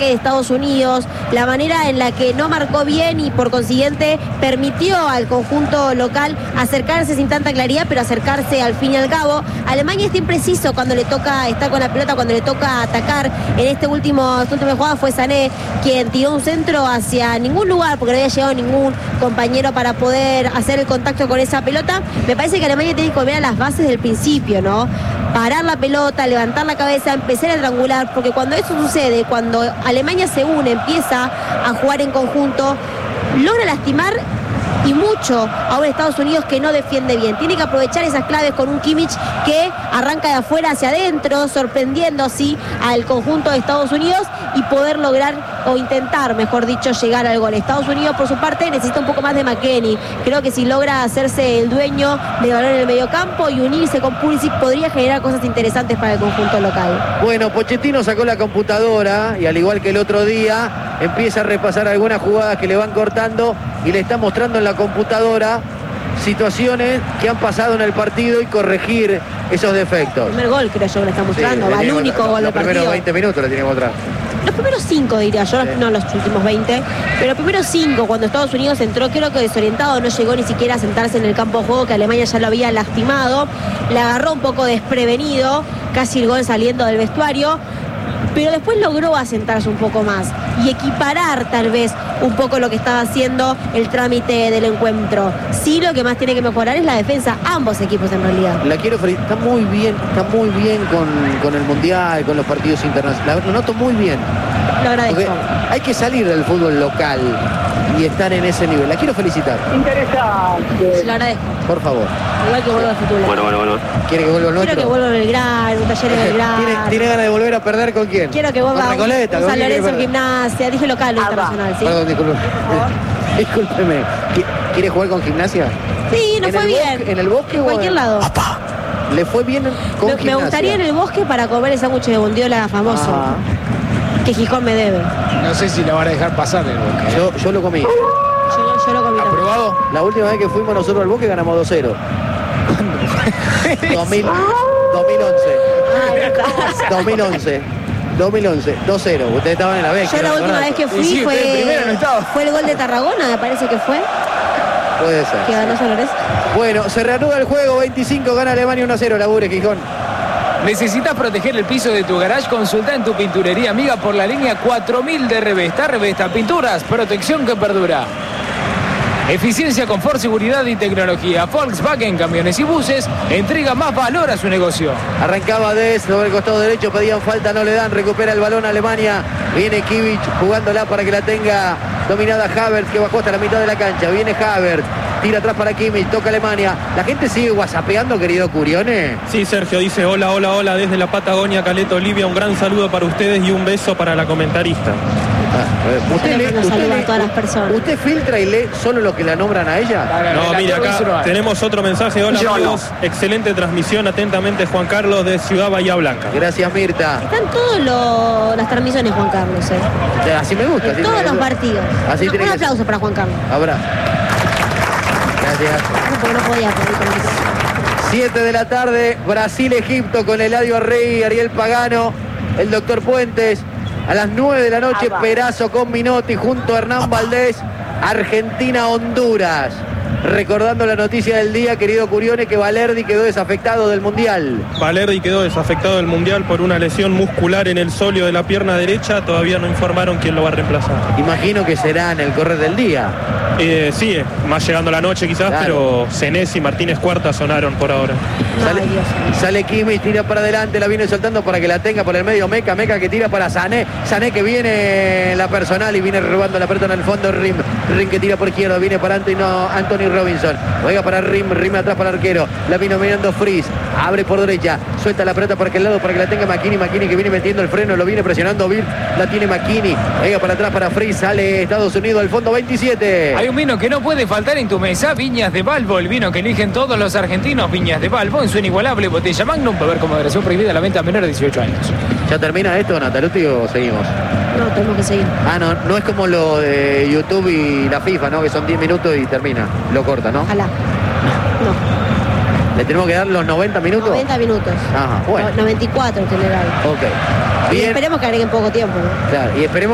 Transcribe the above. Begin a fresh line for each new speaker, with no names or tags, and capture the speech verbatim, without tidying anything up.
ataque de Estados Unidos, la manera en la que no marcó bien y por consiguiente permitió al conjunto local acercarse sin tanta claridad, pero acercarse al fin y al cabo. Alemania está impreciso cuando le toca estar con la pelota, cuando le toca atacar. En este último, esta última jugada fue Sané quien tiró un centro hacia ningún lugar, porque no había llegado ningún compañero para poder hacer el contacto con esa pelota. Me parece que Alemania tiene que volver a las bases del principio, ¿no? Parar la pelota, levantar la cabeza, empezar a triangular, porque cuando eso sucede, cuando Alemania se une, empieza a jugar en conjunto, logra lastimar y mucho a un Estados Unidos que no defiende bien. Tiene que aprovechar esas claves con un Kimmich que arranca de afuera hacia adentro, sorprendiendo así al conjunto de Estados Unidos y poder lograr, o intentar, mejor dicho, llegar al gol. Estados Unidos, por su parte, necesita un poco más de McKennie. Creo que si logra hacerse el dueño del balón en el mediocampo y unirse con Pulisic, podría generar cosas interesantes para el conjunto local.
Bueno, Pochettino sacó la computadora y al igual que el otro día, empieza a repasar algunas jugadas que le van cortando y le está mostrando en la computadora situaciones que han pasado en el partido y corregir esos defectos.
El primer gol, creo yo, que le está mostrando. Sí, va el único gol del partido. Los
primeros veinte minutos le tiene que mostrar.
Los primeros cinco, diría yo, sí. No los últimos veinte, pero los primeros cinco, cuando Estados Unidos entró, creo que desorientado, no llegó ni siquiera a sentarse en el campo de juego, que Alemania ya lo había lastimado, le agarró un poco desprevenido, casi el gol saliendo del vestuario, pero después logró asentarse un poco más y equiparar tal vez un poco lo que estaba haciendo el trámite del encuentro. Sí, lo que más tiene que mejorar es la defensa, ambos equipos en realidad.
La quiero felicitar, está muy bien, está muy bien con, con el Mundial, con los partidos internacionales, lo noto muy bien.
Lo agradezco.
Porque hay que salir del fútbol local y estar en ese nivel. La quiero felicitar.
Interesante.
Se lo agradezco.
Por favor.
Igual que vuelva al futuro.
Bueno, bueno, bueno.
¿Quiere que vuelva el nuestro?
Quiero que vuelva Belgrano, un taller de Belgrano.
¿Tiene, ¿Tiene ganas de volver a perder con quién?
Quiero que vuelva
con Recoleta,
un
¿con
San
quién
Lorenzo
quiere
Gimnasia. Dije local, no
Ah,
internacional, ¿sí?
Perdón, disculpe. Discúlpeme. ¿Quiere jugar con Gimnasia?
Sí, nos
¿En
fue
el
bien.
bosque- en el bosque
En
o
cualquier
en-
lado.
¿Le fue bien con
Me,
Gimnasia?
me gustaría en el bosque para comer el sándwich de bondiola famoso.
Ah.
Que Gijón me debe.
No sé si la van a dejar pasar el Boca.
Yo, yo lo comí.
Yo, yo lo comí. también.
¿Aprobado?
La última vez que fuimos nosotros al bosque ganamos dos cero. dos mil, dos mil once. dos mil once. dos mil once. dos cero. Ustedes estaban en la B.
Yo la última vez que fui
Y sí, usted primero no
fue,
estaba.
fue el gol de Tarragona, me parece que fue,
Puede ser.
que ganó San Lorenzo.
Bueno, se reanuda el juego. veinticinco, gana Alemania uno a cero. Labure, Gijón.
¿Necesitas proteger el piso de tu garage? Consulta en tu pinturería amiga por la línea cuatro mil de Revesta. Revesta Pinturas, protección que perdura. Eficiencia, confort, seguridad y tecnología. Volkswagen, camiones y buses, entrega más valor a su negocio.
Arrancaba Des sobre el costado derecho, pedían falta, no le dan, recupera el balón Alemania, viene Kimmich jugándola para que la tenga dominada Havertz, que bajó hasta la mitad de la cancha, viene Havertz, tira atrás para Kimmich, toca Alemania, la gente sigue whatsappeando, querido Curione.
Sí, Sergio dice hola, hola, hola desde la Patagonia, Caleta Olivia, un gran saludo para ustedes y un beso para la comentarista.
Ah, ¿usted, lee,
Nos
usted,
saluda
lee-
a todas las personas.
¿Usted filtra y lee solo lo que la nombran a ella?
No, mira, acá tenemos otro mensaje. Hola
Yo
amigos, excelente transmisión, atentamente Juan Carlos de Ciudad Bahía Blanca.
Gracias, Mirta.
Están todas las transmisiones, Juan Carlos, ¿eh?
Eh, Así me gusta.
En
así
todos
tiene
los
que ser.
partidos.
Así
Un-
tiene
un
que ser.
aplauso para Juan Carlos.
Habrá. Gracias.
No, porque no podía pedir con el micrófono.
siete de la tarde, Brasil-Egipto con Eladio Rey, Ariel Pagano, el doctor Puentes. A las nueve de la noche,
Apa.
Perazo con Minotti junto a Hernán Valdés, Argentina-Honduras. Recordando la noticia del día, querido Curione, que Valerdi quedó desafectado del Mundial.
Valerdi quedó desafectado del Mundial por una lesión muscular en el sóleo de la pierna derecha. Todavía no informaron quién lo va a reemplazar.
Imagino que será en el correr del día.
Eh, sí, eh, más llegando la noche quizás,
Claro.
pero Senesi y Martínez Cuarta sonaron por ahora.
Sale,
Ay, Dios.
sale Kimmich, tira para adelante, la viene soltando para que la tenga por el medio Meca, Meca que tira para Sané, Sané que viene en la personal y viene robando la pelota en el fondo, Rim, Rim que tira por izquierda, viene para Anthony, Anthony Robinson, juega para Rim, Rim atrás para el arquero, la vino mirando Fries, abre por derecha, suelta la pelota por aquel lado para que la tenga McKinney, McKinney que viene metiendo el freno, lo viene presionando Bill, la tiene McKinney, juega para atrás para Fries, sale Estados Unidos al fondo veintisiete.
Hay un vino que no puede faltar en tu mesa, Viñas de Balbo, el vino que eligen todos los argentinos. Viñas de Balbo en su inigualable botella Magnum, para ver como moderación prohibida la venta a menores de dieciocho años.
¿Ya termina esto, Nataluti, o seguimos?
No, tenemos que seguir.
Ah, no, no es como lo de YouTube y la FIFA, ¿no? Que son diez minutos y termina, lo corta, ¿no?
Ojalá. No,
¿Le tenemos que dar los noventa minutos?
noventa minutos.
Ajá, bueno.
No, noventa y cuatro en general.
Ok.
Y
Bien.
esperemos que agreguen poco tiempo, ¿no?
Claro, y esperemos